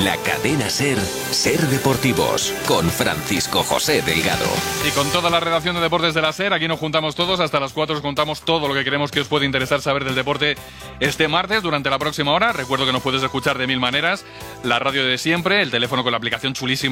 la cadena SER, Ser Deportivos, con Francisco José Delgado. Y con toda la redacción de Deportes de la SER, aquí nos juntamos todos, hasta las 4 os contamos todo lo que creemos que os puede interesar saber del deporte este martes, durante la próxima hora. Recuerdo que nos puedes escuchar de mil maneras, la radio de siempre, el teléfono con la aplicación chulísima